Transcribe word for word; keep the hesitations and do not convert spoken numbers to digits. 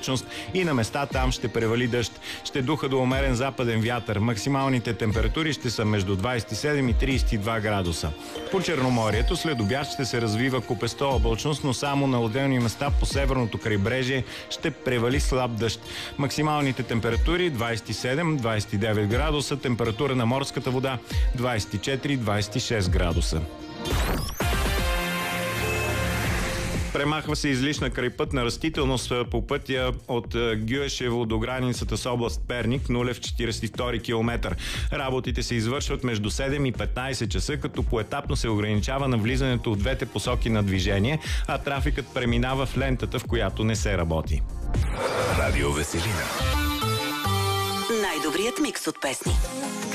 облачност и на места там ще превали дъжд. Ще духа до умерен западен вятър. Максималните температури ще са между двадесет и седем и тридесет и два градуса. По Черноморието след обяд ще се развива купеста облачност, но само на отделни места по северното крайбрежие ще превали слаб дъжд. Максималните температури двадесет и седем до двадесет и девет градуса, температура на морската вода двадесет и четири до двадесет и шест градуса. Премахва се излишна крайпътна растителност по пътя от Гюешево до границата с област Перник, нулев четиридесет и втори километър. Работите се извършват между седем и петнадесет часа, като поетапно се ограничава на влизането в двете посоки на движение, а трафикът преминава в лентата, в която не се работи. Радио Веселина. Най-добрият микс от песни.